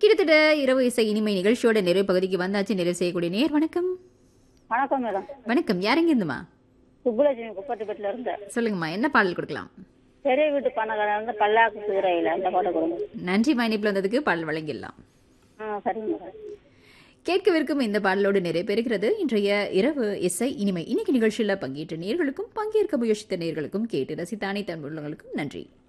கிட்டத்தட்ட இரவு இசை இனிமை நிகழ்ச்சியோட நிறைவு பகுதிக்கு வந்தாச்சு. நிறைவு செய்யக்கூடிய நேர் வணக்கம். வணக்கம் மேடம். வணக்கம். யாரெங்க இருந்துமா? சுப்புலட்சுமி குப்பட்டிப்பட்டில இருந்து. சொல்லுங்கம்மா, என்ன பாடல் கொடுக்கலாம்? பெரிய வீட்டு பணக்காரன் இருந்து பல்லாக்கு குதிரையில அந்த பாடம் கொடுங்க. நன்றிம்மா, இணைப்பில் வந்ததுக்கு பாடல் வழங்கிடலாம். சரிங்க மேடம். கேட்கவிருக்கும் இந்த பாடலோடு நிறைவு பெறுகிறது இன்றைய இரவு இசை இனிமை. இன்னைக்கு நிகழ்ச்சியில் பங்கேற்ற நேர்களுக்கும் பங்கேற்க முயற்சித்த நேர்களுக்கும் கேட்டு ரசித்த அனைத்து அன்புள்ளவங்களுக்கும் நன்றி.